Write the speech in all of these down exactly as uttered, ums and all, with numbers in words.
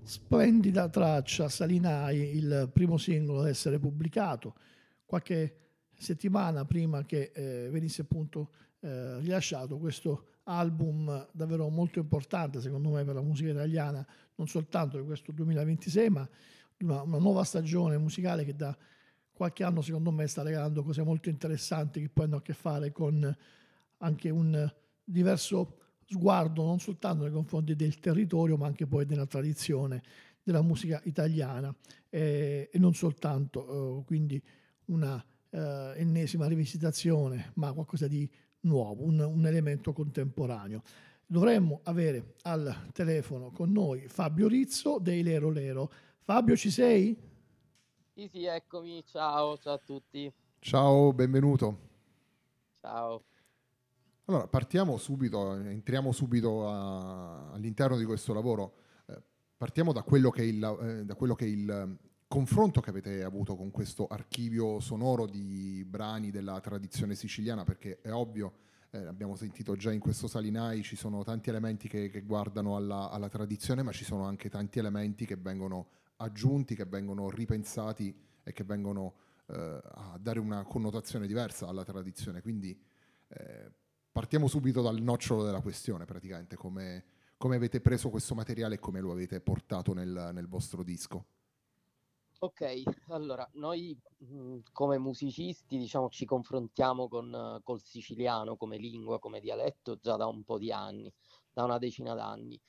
Splendida traccia, Salinai, il primo singolo ad essere pubblicato qualche settimana prima che eh, venisse appunto eh, rilasciato questo album davvero molto importante secondo me per la musica italiana, non soltanto di questo duemilaventisei, ma di una, una nuova stagione musicale che da qualche anno secondo me sta regalando cose molto interessanti che poi hanno a che fare con anche un diverso sguardo non soltanto nei confronti del territorio ma anche poi della tradizione della musica italiana eh, e non soltanto eh, quindi una eh, ennesima rivisitazione ma qualcosa di nuovo, un, un elemento contemporaneo. Dovremmo avere al telefono con noi Fabio Rizzo dei Lero Lero. Fabio, ci sei? Sì, sì, eccomi, ciao, ciao a tutti, Ciao, benvenuto. ciao. Allora, partiamo subito, entriamo subito a- all'interno di questo lavoro. Eh, partiamo da quello che è il, eh, da quello che è il eh, confronto che avete avuto con questo archivio sonoro di brani della tradizione siciliana, perché è ovvio, eh, abbiamo sentito già in questo Salinai, ci sono tanti elementi che, che guardano alla, alla tradizione, ma ci sono anche tanti elementi che vengono aggiunti, che vengono ripensati e che vengono eh, a dare una connotazione diversa alla tradizione. Quindi eh, partiamo subito dal nocciolo della questione, praticamente, come, come avete preso questo materiale e come lo avete portato nel, nel vostro disco. Ok, allora, noi mh, come musicisti, diciamo, ci confrontiamo con, eh, col siciliano come lingua, come dialetto già da un po' di anni, da una decina d'anni.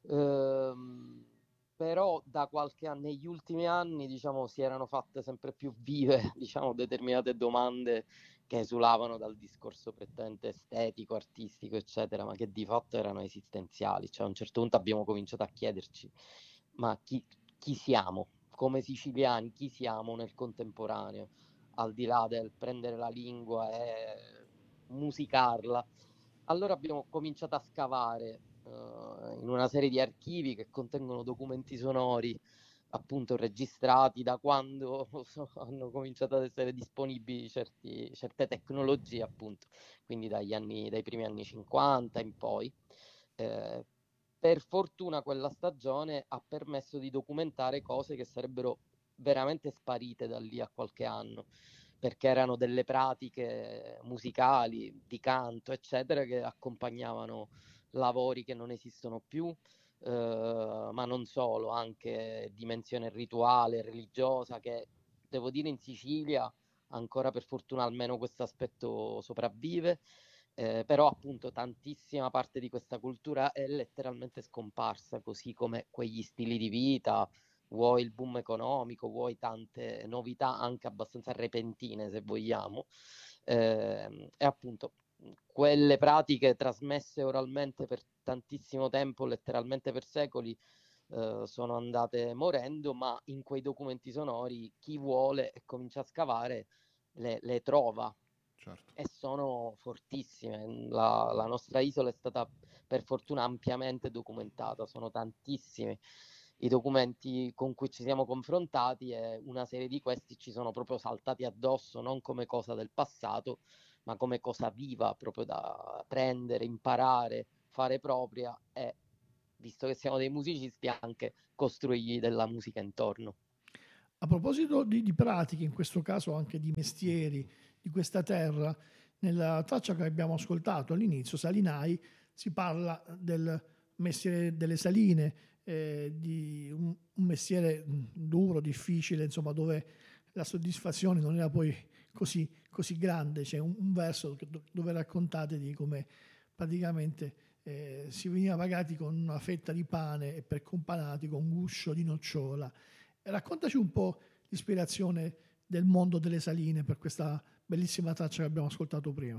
Ehm, Però da qualche anno, negli ultimi anni, diciamo, si erano fatte sempre più vive, diciamo, determinate domande che esulavano dal discorso prettamente estetico, artistico, eccetera, ma che di fatto erano esistenziali. Cioè, a un certo punto abbiamo cominciato a chiederci, ma chi, chi siamo? Come siciliani, chi siamo nel contemporaneo, al di là del prendere la lingua e musicarla. Allora abbiamo cominciato a scavare uh, in una serie di archivi che contengono documenti sonori appunto registrati da quando hanno cominciato ad essere disponibili certi, certe tecnologie, appunto, quindi dagli anni, dai primi anni cinquanta in poi. Eh, per fortuna quella stagione ha permesso di documentare cose che sarebbero veramente sparite da lì a qualche anno, perché erano delle pratiche musicali, di canto, eccetera, che accompagnavano lavori che non esistono più, eh, ma non solo, anche dimensione rituale, religiosa, che devo dire in Sicilia ancora per fortuna almeno questo aspetto sopravvive. Eh, però appunto tantissima parte di questa cultura è letteralmente scomparsa, così come quegli stili di vita, vuoi il boom economico, vuoi tante novità anche abbastanza repentine se vogliamo, eh, e appunto quelle pratiche trasmesse oralmente per tantissimo tempo, letteralmente per secoli, eh, sono andate morendo, ma in quei documenti sonori chi vuole e comincia a scavare le, le trova Certo. e sono fortissime. La, la nostra isola è stata per fortuna ampiamente documentata, sono tantissimi i documenti con cui ci siamo confrontati e una serie di questi ci sono proprio saltati addosso, non come cosa del passato, ma come cosa viva, proprio da prendere, imparare, fare propria e, visto che siamo dei musicisti, anche costruirgli della musica intorno. A proposito di, di pratiche, in questo caso anche di mestieri di questa terra, nella traccia che abbiamo ascoltato all'inizio, Salinai, si parla del mestiere delle saline, eh, di un, un mestiere mh, duro, difficile, insomma, dove la soddisfazione non era poi così, così grande. C'è un, un verso che- dove raccontate di come praticamente eh, si veniva pagati con una fetta di pane e per companati con guscio di nocciola. Raccontaci un po' l'ispirazione del mondo delle saline per questa bellissima traccia che abbiamo ascoltato prima.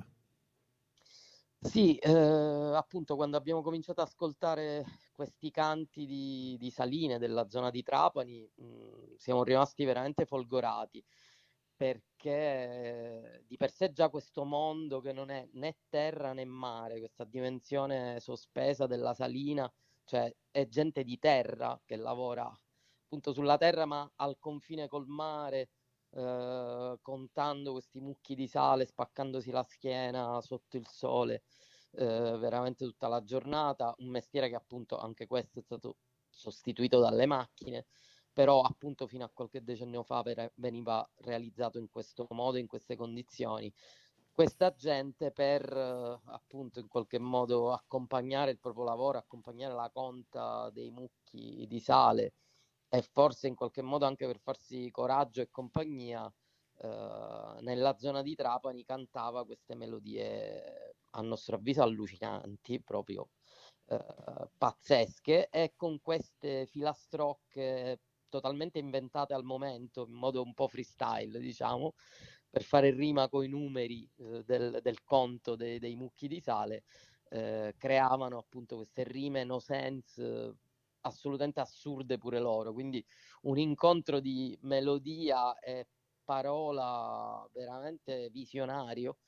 Sì, eh, appunto quando abbiamo cominciato ad ascoltare questi canti di, di Saline della zona di Trapani, mh, siamo rimasti veramente folgorati perché eh, di per sé già questo mondo che non è né terra né mare, questa dimensione sospesa della salina, cioè è gente di terra che lavora appunto sulla terra ma al confine col mare, eh, contando questi mucchi di sale, spaccandosi la schiena sotto il sole, eh, veramente tutta la giornata, un mestiere che appunto anche questo è stato sostituito dalle macchine, però appunto fino a qualche decennio fa veniva realizzato in questo modo, in queste condizioni. Questa gente per eh, appunto in qualche modo accompagnare il proprio lavoro, accompagnare la conta dei mucchi di sale e forse in qualche modo anche per farsi coraggio e compagnia, eh, nella zona di Trapani cantava queste melodie a nostro avviso allucinanti, proprio eh, pazzesche, e con queste filastrocche totalmente inventate al momento in modo un po' freestyle, diciamo, per fare rima coi numeri eh, del, del conto dei, dei mucchi di sale, eh, creavano appunto queste rime no sense eh, assolutamente assurde pure loro, quindi un incontro di melodia e parola veramente visionario,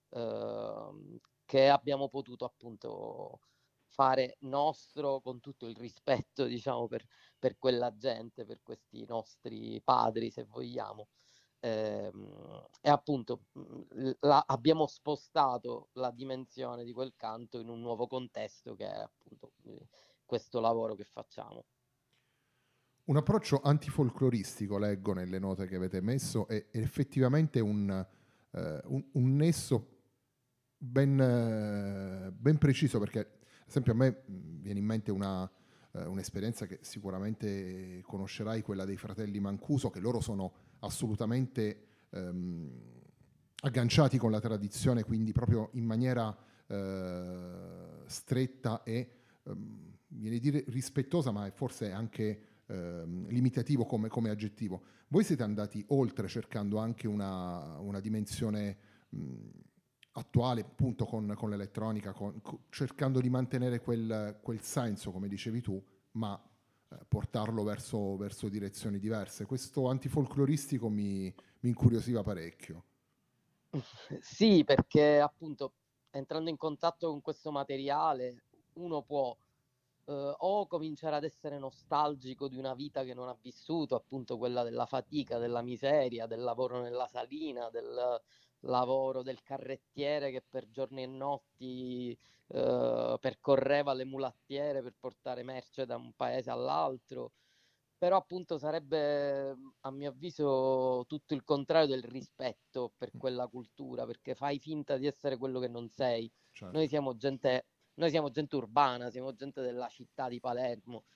eh, che abbiamo potuto appunto fare nostro con tutto il rispetto, diciamo, per, per quella gente, per questi nostri padri, se vogliamo. Eh, e appunto la, abbiamo spostato la dimensione di quel canto in un nuovo contesto che è appunto questo lavoro che facciamo. Un approccio antifolcloristico, leggo nelle note che avete messo, è effettivamente un, eh, un, un nesso ben, eh, ben preciso, perché ad esempio a me viene in mente una, eh, un'esperienza che sicuramente conoscerai, quella dei fratelli Mancuso, che loro sono assolutamente ehm, agganciati con la tradizione, quindi proprio in maniera eh, stretta e ehm, viene a dire rispettosa, ma è forse anche ehm, limitativo come, come aggettivo. Voi siete andati oltre, cercando anche una, una dimensione mh, attuale, appunto con, con l'elettronica, con, co- cercando di mantenere quel, quel senso, come dicevi tu, ma eh, portarlo verso, verso direzioni diverse. Questo antifolcloristico mi, mi incuriosiva parecchio. Sì, perché appunto entrando in contatto con questo materiale uno può eh, o cominciare ad essere nostalgico di una vita che non ha vissuto, appunto quella della fatica, della miseria, del lavoro nella salina, del lavoro del carrettiere che per giorni e notti eh, percorreva le mulattiere per portare merce da un paese all'altro. Però appunto sarebbe a mio avviso tutto il contrario del rispetto per quella cultura, perché fai finta di essere quello che non sei. Certo. Noi siamo gente, noi siamo gente urbana, siamo gente della città di Palermo.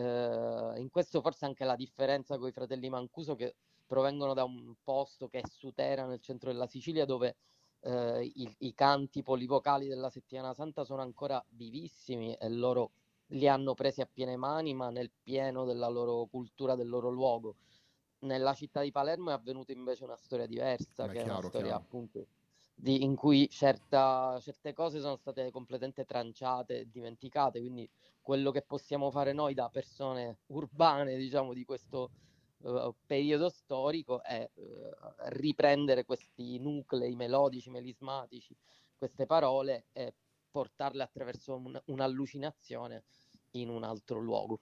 Eh, in questo forse anche la differenza con i fratelli Mancuso, che provengono da un posto che è Sutera, nel centro della Sicilia, dove eh, i, i canti polivocali della Settimana Santa sono ancora vivissimi e loro li hanno presi a piene mani, ma nel pieno della loro cultura, del loro luogo. Nella città di Palermo è avvenuta invece una storia diversa, Beh, che è una chiaro, storia chiaro. appunto di, in cui certa, certe cose sono state completamente tranciate e dimenticate, quindi quello che possiamo fare noi da persone urbane, diciamo, di questo uh, periodo storico è uh, riprendere questi nuclei melodici, melismatici, queste parole e portarle attraverso un, un'allucinazione in un altro luogo.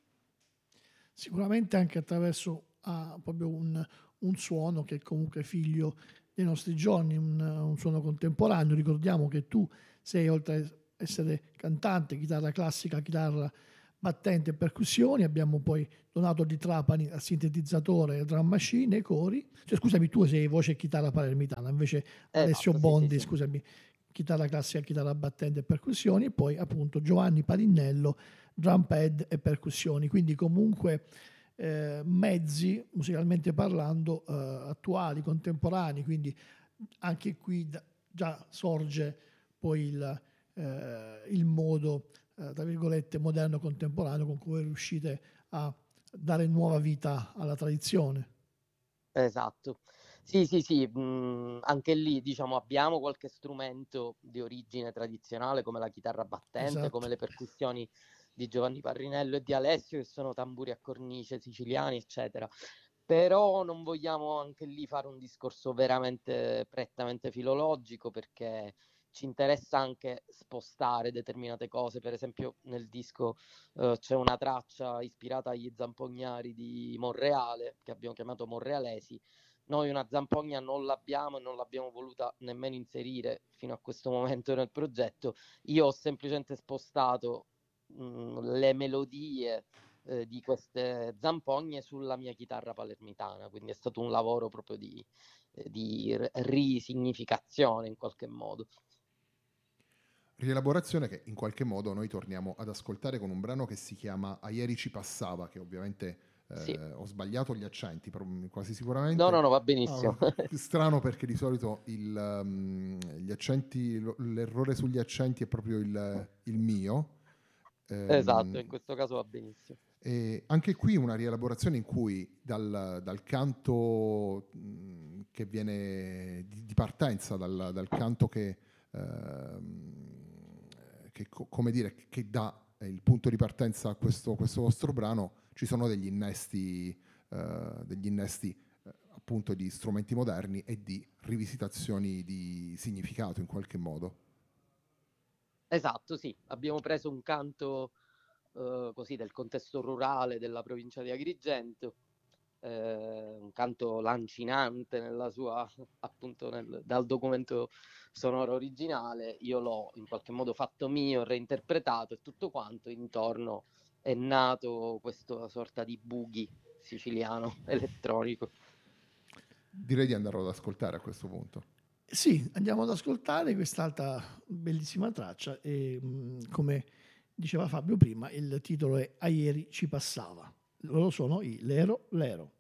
Sicuramente anche attraverso ah, proprio un, un suono che è comunque figlio dei nostri giorni, un, un suono contemporaneo. Ricordiamo che tu sei, oltre a essere cantante, chitarra classica, chitarra battente e percussioni, abbiamo poi Donato di Trapani al sintetizzatore, drum machine e cori. Cioè, scusami, tu sei voce e chitarra palermitana, invece Alessio Esatto, sì, Bondi, sì, sì. scusami, chitarra classica, chitarra battente e percussioni, e poi appunto Giovanni Padinnello, drum pad e percussioni. Quindi comunque eh, mezzi, musicalmente parlando, eh, attuali, contemporanei, quindi anche qui da, già sorge poi il, eh, il modo, eh, tra virgolette, moderno contemporaneo con cui riuscite a dare nuova vita alla tradizione. Esatto. Sì, sì, sì, mh, anche lì diciamo abbiamo qualche strumento di origine tradizionale come la chitarra battente, come Esatto. le percussioni di Giovanni Parrinello e di Alessio, che sono tamburi a cornice siciliani, eccetera. Però non vogliamo anche lì fare un discorso veramente prettamente filologico, perché ci interessa anche spostare determinate cose. Per esempio nel disco eh, c'è una traccia ispirata agli zampognari di Monreale, che abbiamo chiamato Monrealesi. Noi una zampogna non l'abbiamo e non l'abbiamo voluta nemmeno inserire fino a questo momento nel progetto. Io ho semplicemente spostato mh, le melodie eh, di queste zampogne sulla mia chitarra palermitana, quindi è stato un lavoro proprio di, eh, di r- risignificazione in qualche modo. Rielaborazione che in qualche modo noi torniamo ad ascoltare con un brano che si chiama A ieri ci passava, che ovviamente eh, Sì. ho sbagliato gli accenti, però quasi sicuramente. No, no, no, va benissimo. Ah, strano perché di solito il, um, gli accenti, lo- l'errore sugli accenti è proprio il, il mio. Ehm, Esatto, in questo caso va benissimo. E anche qui una rielaborazione in cui dal, dal canto mh, che viene di, di partenza, dal, dal canto che, ehm, che co- come dire, che dà il punto di partenza a questo, questo vostro brano, ci sono degli innesti, eh, degli innesti eh, appunto di strumenti moderni e di rivisitazioni di significato in qualche modo. Esatto, sì, abbiamo preso un canto eh, così del contesto rurale della provincia di Agrigento, eh, un canto lancinante nella sua, appunto nel- dal documento sonoro originale. Io l'ho in qualche modo fatto mio, reinterpretato e tutto quanto. Intorno è nato questa sorta di boogie siciliano elettronico. Direi di andarlo ad ascoltare a questo punto. Sì, andiamo ad ascoltare quest'altra bellissima traccia e mh, come diceva Fabio prima, il titolo è A ieri ci passava. Loro sono i Lero Lero.